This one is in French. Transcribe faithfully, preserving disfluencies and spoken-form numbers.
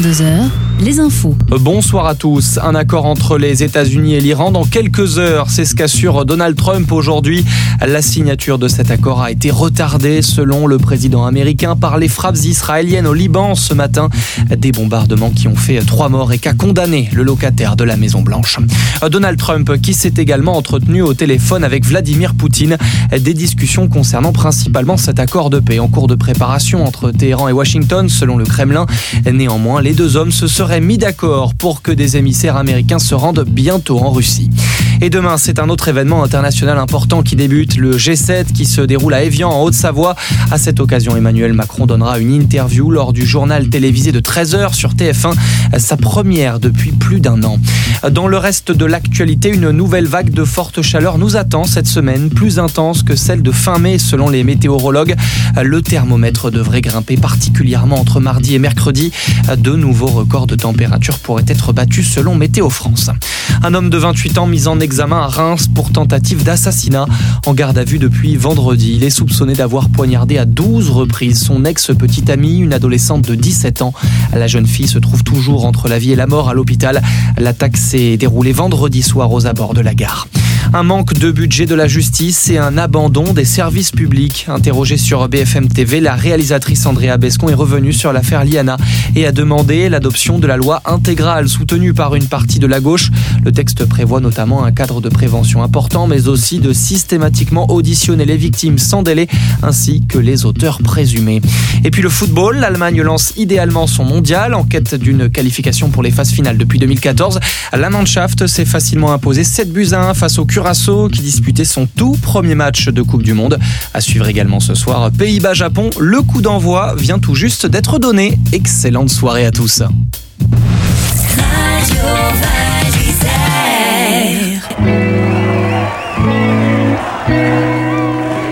vingt-deux heures, les infos. Bonsoir à tous. Un accord entre les États-Unis et l'Iran dans quelques heures. C'est ce qu'assure Donald Trump aujourd'hui. La signature de cet accord a été retardée, selon le président américain, par les frappes israéliennes au Liban ce matin. Des bombardements qui ont fait trois morts et qu'a condamné le locataire de la Maison-Blanche. Donald Trump qui s'est également entretenu au téléphone avec Vladimir Poutine. Des discussions concernant principalement cet accord de paix en cours de préparation entre Téhéran et Washington, selon le Kremlin. Néanmoins, les deux hommes se seraient mis d'accord pour que des émissaires américains se rendent bientôt en Russie. Et demain, c'est un autre événement international important qui débute, le G sept qui se déroule à Évian en Haute-Savoie. À cette occasion, Emmanuel Macron donnera une interview lors du journal télévisé de treize heures sur T F un, sa première depuis plus d'un an. Dans le reste de l'actualité, une nouvelle vague de forte chaleur nous attend cette semaine, plus intense que celle de fin mai selon les météorologues. Le thermomètre devrait grimper particulièrement entre mardi et mercredi. De nouveaux records de température pourraient être battus selon Météo France. Un homme de vingt-huit ans mis en examen à Reims pour tentative d'assassinat. En garde à vue depuis vendredi, il est soupçonné d'avoir poignardé à douze reprises son ex-petite amie, une adolescente de dix-sept ans. La jeune fille se trouve toujours entre la vie et la mort à l'hôpital. L'attaque s'est déroulée vendredi soir aux abords de la gare. Un manque de budget de la justice et un abandon des services publics. Interrogée sur B F M T V, la réalisatrice Andrea Bescon est revenue sur l'affaire Liana et a demandé l'adoption de la loi intégrale soutenue par une partie de la gauche. Le texte prévoit notamment un cadre de prévention important, mais aussi de systématiquement auditionner les victimes sans délai, ainsi que les auteurs présumés. Et puis le football, l'Allemagne lance idéalement son mondial en quête d'une qualification pour les phases finales depuis deux mille quatorze. La Mannschaft s'est facilement imposée sept buts à un face au Curaçao qui disputait son tout premier match de Coupe du Monde. À suivre également ce soir, Pays-Bas-Japon. Le coup d'envoi vient tout juste d'être donné. Excellente soirée à tous. Radio